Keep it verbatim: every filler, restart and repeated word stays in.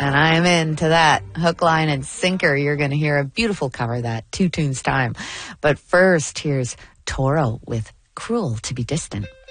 And I am into that. Hook, line, and sinker. You're going to hear a beautiful cover that. Two tunes time. But first, here's Toro with Cruel to Be Distant.